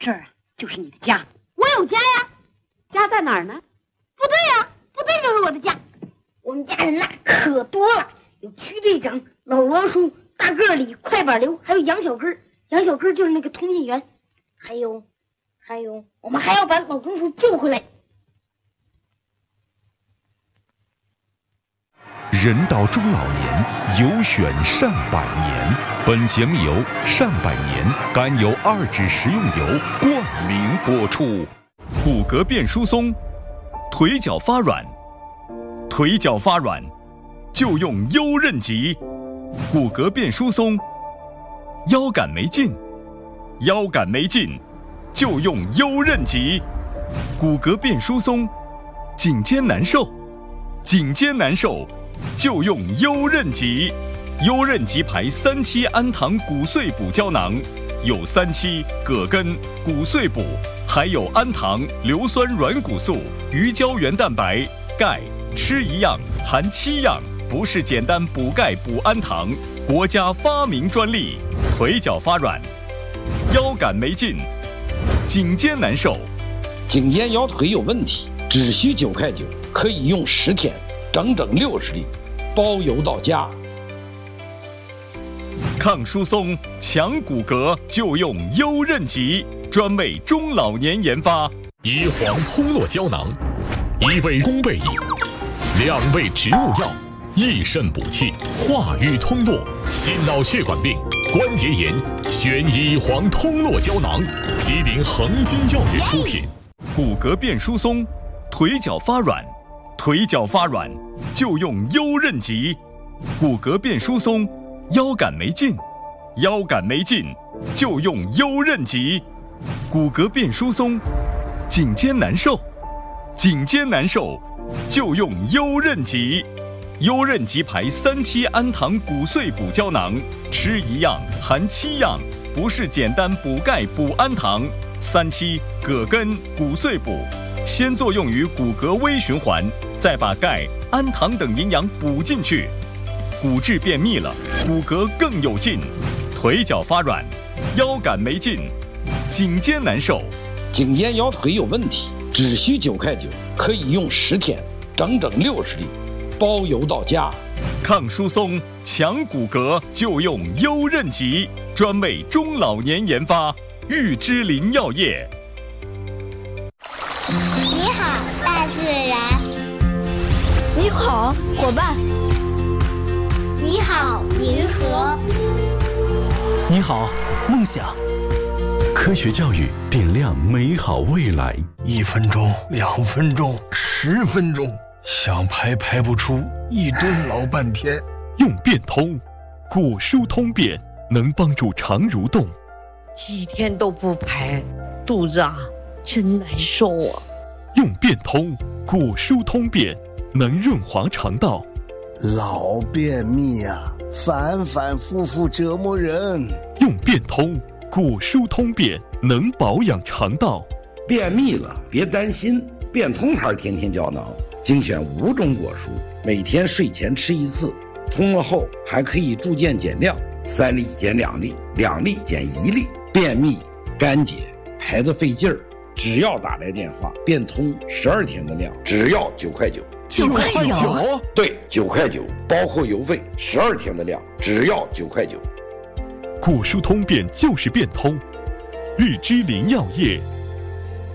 这儿啊就是你的家。 我有家呀， 家在哪儿呢？ 部队呀，部队就是我的家。我们家人那可多了，有区队长、老王叔、大个里、快板刘，还有杨小根。杨小根就是那个通信员，还有，我们还要把老钟叔救回来。 人到中老年，有选善百年。本节目由善百年甘油2酯食用油冠名播出。骨骼变疏松，腿脚发软，就用优韧极。骨骼变疏松，腰杆没劲，就用优韧极。骨骼变疏松，颈肩难受，就用优韧极。优韧极牌3期氨糖骨碎补胶囊，有3期葛根、骨碎补，还有氨糖、硫酸软骨素、鱼胶原蛋白、钙，吃一样含7样，不是简单补钙补氨糖，国家发明专利。腿脚发软，腰杆没劲，颈肩难受， 颈肩腰腿有问题，只需9块9，可以用10天，整整60粒，包邮到家。 抗疏松、强骨骼，就用优韧极，专为中老年研发。 乙黄通络胶囊，1味宫贝益，2味植物药，益肾补气，化瘀通络，心脑血管病、关节炎，选乙黄通络胶囊，吉林恒金药业出品。 骨骼变疏松，腿脚发软，就用优韧极。骨骼变疏松，腰杆没劲，就用优韧极。骨骼变疏松，颈肩难受，就用优韧极。优韧极牌3期氨糖骨碎补胶囊，吃一样含7样，不是简单补钙补氨糖。3期葛根骨碎补，先作用于骨骼微循环，再把钙、氨糖等营养补进去。骨质变密了，骨骼更有劲。腿脚发软，腰杆没劲，颈肩难受， 颈肩腰腿有问题，只需9块9，可以用10天，整整60粒，包邮到家。 抗疏松、强骨骼，就用优韧极，专为中老年研发。玉芝林药业。 你好，大自然。 你好，伙伴。 你好，银河。 你好，梦想。 科学教育点亮美好未来。 1分钟、2分钟、10分钟，想排不出，1吨老半天。 用变通，骨疏通便，能帮助肠蠕动。 几天都不排，肚子真难受啊。 用变通，骨疏通便，能润滑肠道。 老便秘反反复复折磨人。 用变通，骨疏通便，能保养肠道。 便秘了别担心，变通牌天天胶囊精选5种果蔬，每天睡前吃1次，通了后还可以逐渐减量，3粒减2粒，2粒减1粒。便秘、干结、排得费劲儿，只要打来电话，变通12天的量，只要9块9。 9块9？ 对，9块9，包括邮费，12天的量，只要9块9。 骨疏通便就是变通。玉芝林药业